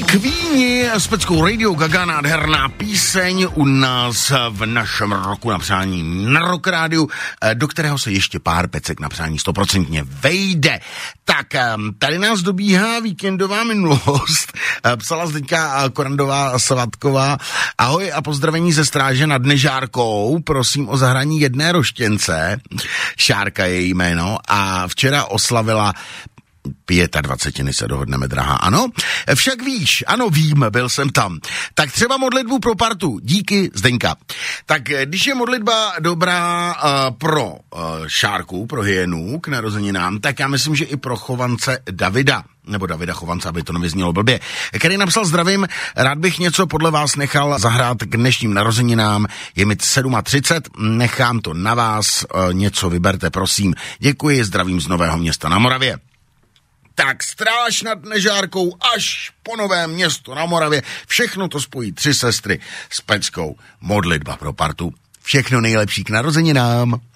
Queeni s peckou Radio Gaga, nádherná píseň u nás v našem roku na přání na Rock Rádiu, do kterého se ještě pár pecek na přání 100% vejde. Tak tady nás dobíhá víkendová minulost. Psala Zdeňka Korandová Svatková. Ahoj a pozdravení ze Stráže nad Nežárkou. Prosím o zahraní jedné roštěnce. Šárka je jméno. A včera oslavila 25 se dohodneme, drahá. Ano? Však víš, ano vím, byl jsem tam. Tak třeba modlitbu pro partu. Díky, Zdeňka. Tak když je modlitba dobrá pro Šárku, pro hyenu k narozeninám, tak já myslím, že i pro chovance Davida, nebo Davida Chovance, aby to nevyznělo blbě, který napsal zdravím, rád bych něco podle vás nechal zahrát k dnešním narozeninám, je mi 37, nechám to na vás, něco vyberte, prosím. Děkuji, zdravím z Nového Města na Moravě. Tak Stráž nad Nežárkou až po Nové Město na Moravě. Všechno to spojí 3 sestry s peckou. Modlitba pro partu. Všechno nejlepší k narozeninám.